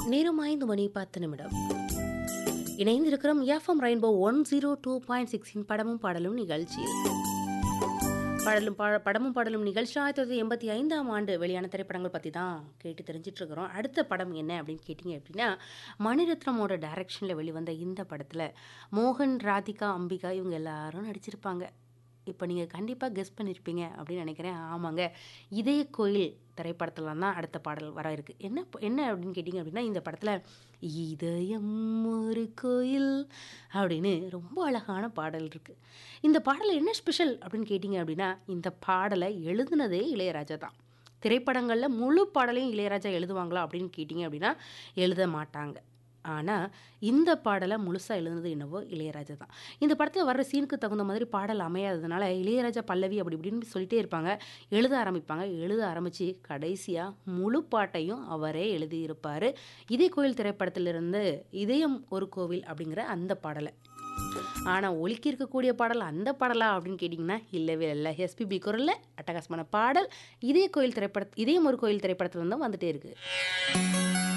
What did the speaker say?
நேரம் 5 மணி 10 நிமிடம். இணைந்திருக்கிறோம் எஃப்எம் ரெயின்போ 102.6 படமும் பாடலும் நிகழ்ச்சியில். படமும் பாடலும் நிகழ்ச்சி 1985ஆம் ஆண்டு வெளியான திரைப்படங்கள் பற்றி தான் கேட்டு தெரிஞ்சிட்டு இருக்கிறோம். அடுத்த படம் என்ன அப்படின்னு கேட்டிங்க அப்படின்னா, மணிரத்னமோட டைரக்ஷனில் வெளிவந்த இந்த படத்தில் மோகன், ராதிகா, அம்பிகா இவங்க எல்லாரும் நடிச்சிருப்பாங்க. இப்போ நீங்கள் கண்டிப்பாக கெஸ் பண்ணியிருப்பீங்க அப்படின்னு நினைக்கிறேன். ஆமாங்க, இதய கோயில் திரைப்படத்தில் தான் அடுத்த பாடல் வர இருக்குது. என்ன அப்படின்னு கேட்டிங்க அப்படின்னா, இந்த படத்தில் இதயம் ஒரு கோயில் அப்படின்னு ரொம்ப அழகான பாடல் இருக்குது. இந்த பாடல் என்ன ஸ்பெஷல் அப்படின்னு கேட்டிங்க அப்படின்னா, இந்த பாடலை எழுதுனதே இளையராஜா தான். திரைப்படங்களில் முழு பாடலையும் இளையராஜா எழுதுவாங்களா அப்படின்னு கேட்டிங்க அப்படின்னா எழுத மாட்டாங்க. ஆனால் இந்த பாடலை முழுசாக எழுதுனது என்னவோ இளையராஜா தான். இந்த படத்தில் வர்ற சீனுக்கு தகுந்த மாதிரி பாடல் அமையாததுனால இளையராஜா பல்லவி அப்படி இப்படின்னு சொல்லிட்டே இருப்பாங்க. எழுத ஆரம்பித்து கடைசியாக முழு பாட்டையும் அவரே எழுதியிருப்பார். இதே கோயில் திரைப்படத்திலிருந்து இதயம் ஒரு கோவில் அப்படிங்கிற அந்த பாடலை. ஆனால் ஒலிக்கி இருக்கக்கூடிய பாடல் அந்த பாடலா அப்படின்னு கேட்டிங்கன்னா இல்லவே இல்லை. எஸ்பிபி குரலில் அட்டகாசமான பாடல் இதயம் ஒரு கோயில் திரைப்படத்தில் தான் வந்துட்டே இருக்குது.